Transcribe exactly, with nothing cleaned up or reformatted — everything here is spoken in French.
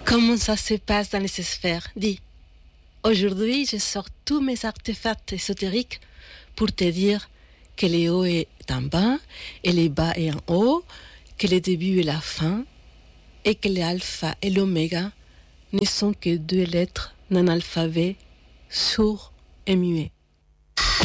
Comment ça se passe dans les sphères? Dis. Aujourd'hui, je sors tous mes artefacts ésotériques pour te dire que le haut est en bas et le bas est en haut, que le début et la fin, et que l'alpha et l'oméga ne sont que deux lettres d'un alphabet sourd et muet.